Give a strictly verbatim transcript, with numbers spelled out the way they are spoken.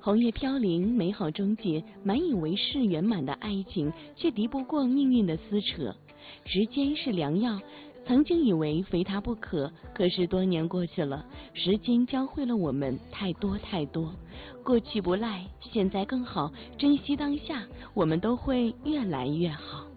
红叶飘零，美好终结，满以为是圆满的爱情，却敌不过命运的撕扯。时间是良药，曾经以为非它不可，可是多年过去了，时间教会了我们太多太多。过去不赖，现在更好，珍惜当下，我们都会越来越好。